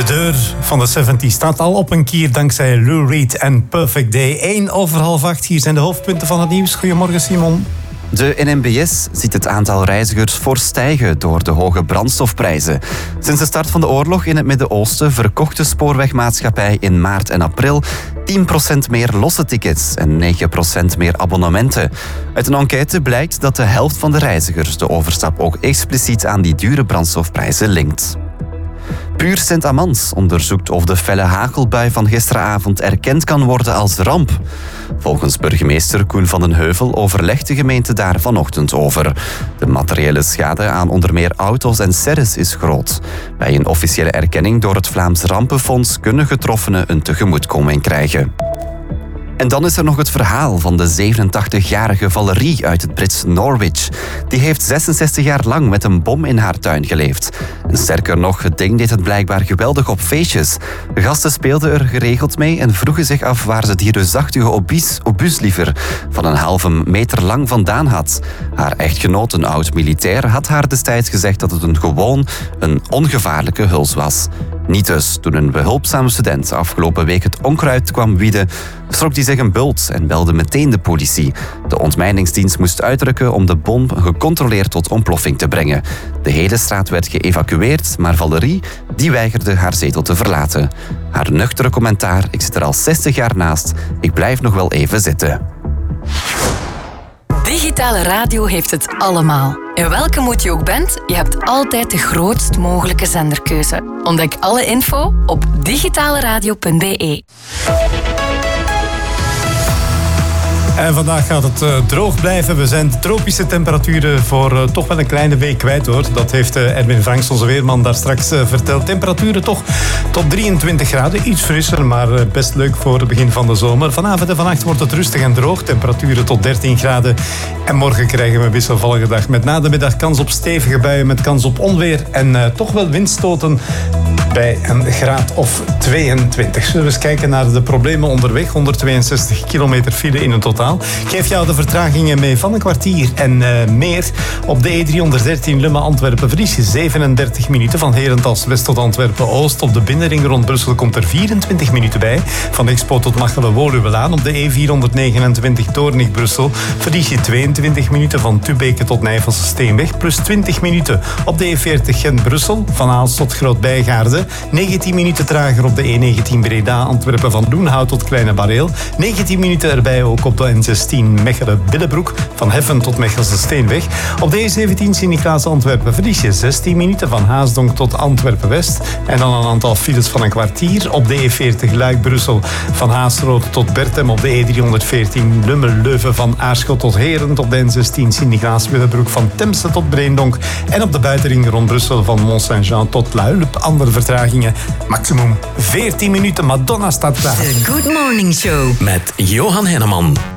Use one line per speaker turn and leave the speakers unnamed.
deur van de 70 staat al op een kier dankzij Lou Reed en Perfect Day. 7:01. Hier zijn de hoofdpunten van het nieuws. Goedemorgen, Simon.
De NMBS ziet het aantal reizigers fors stijgen door de hoge brandstofprijzen. Sinds de start van de oorlog in het Midden-Oosten verkocht de spoorwegmaatschappij in maart en april 10% meer losse tickets en 9% meer abonnementen. Uit een enquête blijkt dat de helft van de reizigers de overstap ook expliciet aan die dure brandstofprijzen linkt. Puur Sint-Amans onderzoekt of de felle hagelbui van gisteravond erkend kan worden als ramp. Volgens burgemeester Koen van den Heuvel overlegt de gemeente daar vanochtend over. De materiële schade aan onder meer auto's en serres is groot. Bij een officiële erkenning door het Vlaams Rampenfonds kunnen getroffenen een tegemoetkoming krijgen. En dan is er nog het verhaal van de 87-jarige Valerie uit het Brits Norwich. Die heeft 66 jaar lang met een bom in haar tuin geleefd. En sterker nog, het ding deed het blijkbaar geweldig op feestjes. De gasten speelden er geregeld mee en vroegen zich af waar ze die reusachtige obus liever van een halve meter lang vandaan had. Haar echtgenoot, een oud-militair, had haar destijds gezegd dat het een ongevaarlijke huls was. Niet dus. Toen een behulpzame student afgelopen week het onkruid kwam wieden, schrok hij zich een bult en belde meteen de politie. De ontmijningsdienst moest uitrukken om de bom gecontroleerd tot ontploffing te brengen. De hele straat werd geëvacueerd, maar Valerie die weigerde haar zetel te verlaten. Haar nuchtere commentaar: ik zit er al 60 jaar naast, ik blijf nog wel even zitten.
Digitale radio heeft het allemaal. In welke moed je ook bent, je hebt altijd de grootst mogelijke zenderkeuze. Ontdek alle info op digitaleradio.be.
En vandaag gaat het droog blijven. We zijn de tropische temperaturen voor toch wel een kleine week kwijt, hoor. Dat heeft Erwin Franks, onze weerman, daar straks verteld. Temperaturen toch tot 23 graden. Iets frisser, maar best leuk voor het begin van de zomer. Vanavond en vannacht wordt het rustig en droog. Temperaturen tot 13 graden. En morgen krijgen we een wisselvallige dag. Met na de middag kans op stevige buien, met kans op onweer. En toch wel windstoten bij een graad of 22. Zullen we eens kijken naar de problemen onderweg. 162 kilometer file in een totaal. Ik geef jou de vertragingen mee van een kwartier en meer. Op de E313 Lummen-Antwerpen-Vriesje 37 minuten. Van Herentals West tot Antwerpen-Oost. Op de binnenring rond Brussel komt er 24 minuten bij. Van Expo tot Machelen-Woluwelaan. Op de E429 Doornik-Brussel Vriesje 22 minuten. Van Tubeke tot Nijvelse-Steenweg. Plus 20 minuten op de E40 Gent-Brussel. Van Aalst tot Groot-Bijgaarde. 19 minuten trager op de E19 Breda Antwerpen van Loenhout tot Kleine Bareel. 19 minuten erbij ook op de N16 Mechelen-Billebroek. Van Heffen tot Mechelse-Steenweg. Op de E17 Sint-Niklaas Antwerpen-Vriesje 16 minuten. Van Haasdonk tot Antwerpen-West. En dan een aantal files van een kwartier. Op de E40 Luik-Brussel van Haasrode tot Bertem. Op de E314 Lummel-Leuven van Aarschot tot Herent. Op de N16 Sint-Niklaas-Willebroek van Temse tot Breendonk. En op de buitenring rond Brussel van Mont-Saint-Jean tot Luilep. Andere vertragingen. Maximum 14 minuten. Madonna staat klaar.
The Good Morning Show met Johan Henneman.